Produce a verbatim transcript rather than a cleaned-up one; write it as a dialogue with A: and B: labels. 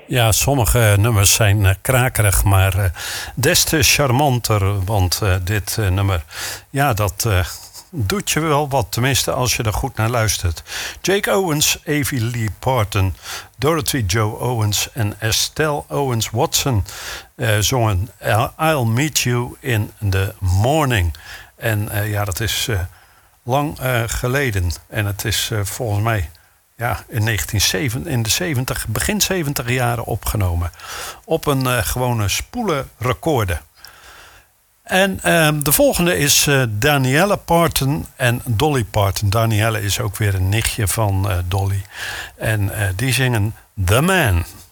A: Ja, sommige nummers zijn uh, krakerig, maar uh, des te charmanter. Want uh, dit uh, nummer, ja, dat uh, doet je wel wat. Tenminste, als je er goed naar luistert. Jake Owens, Avi Lee Parton, Dorothy Joe Owens en Estelle Owens Watson uh, zongen I'll Meet You in the Morning. En uh, ja, dat is uh, lang uh, geleden. En het is uh, volgens mij... Ja, in negentien zeventig, in de zeventig, begin zeventig jaren opgenomen. Op een uh, gewone spoelen recorder. En uh, de volgende is uh, Danielle Parton en Dolly Parton. Danielle is ook weer een nichtje van uh, Dolly. En uh, die zingen The Man.